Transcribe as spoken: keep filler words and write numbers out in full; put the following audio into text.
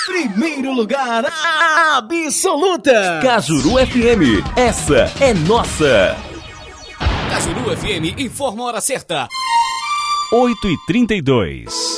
Primeiro lugar absoluta. Cajuru F M, essa é nossa. Cajuru F M informa a hora certa. oito e trinta e dois.